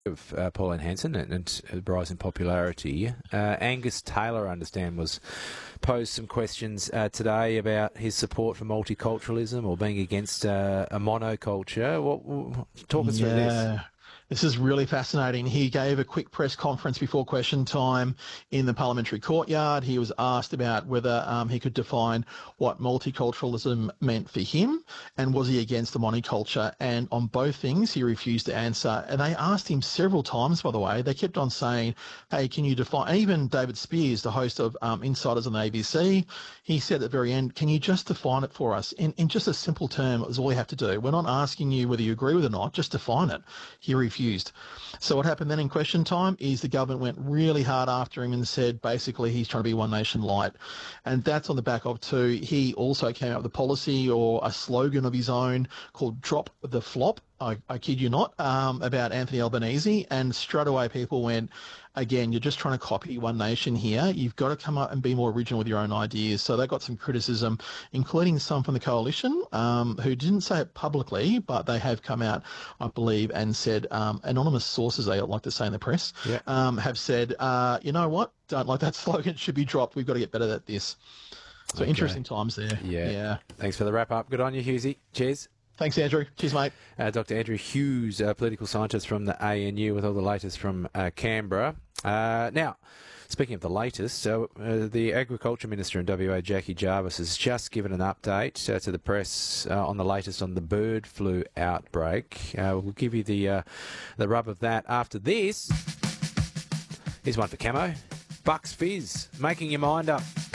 of Pauline Hanson and rise in popularity. Angus Taylor, I understand, posed some questions today about his support for multiculturalism or being against a monoculture. Talk us through this. This is really fascinating. He gave a quick press conference before question time in the parliamentary courtyard. He was asked about whether he could define what multiculturalism meant for him and was he against the monoculture. And on both things, he refused to answer. And they asked him several times, by the way. They kept on saying, hey, can you define... And even David Spears, the host of Insiders on the ABC, he said at the very end, can you just define it for us? In just a simple term is all you have to do. We're not asking you whether you agree with it or not, just define it. He refused. So what happened then in question time is the government went really hard after him and said basically he's trying to be one nation light. And that's on the back of too, he also came up with a policy or a slogan of his own called Drop the Flop. I kid you not, about Anthony Albanese, and straight away people went, again, you're just trying to copy One Nation here. You've got to come up and be more original with your own ideas. So they got some criticism, including some from the coalition, who didn't say it publicly, but they have come out, I believe, and said, anonymous sources, they like to say in the press, have said, you know what, don't like that slogan, it should be dropped. We've got to get better at this. So interesting times there. Yeah. Thanks for the wrap up. Good on you, Hughesy. Cheers. Thanks, Andrew. Cheers, mate. Dr. Andrew Hughes, political scientist from the ANU, with all the latest from Canberra. Now, speaking of the latest, the Agriculture Minister in WA, Jackie Jarvis, has just given an update to the press on the latest on the bird flu outbreak. We'll give you the rub of that after this. Here's one for Camo. Bucks Fizz, making your mind up.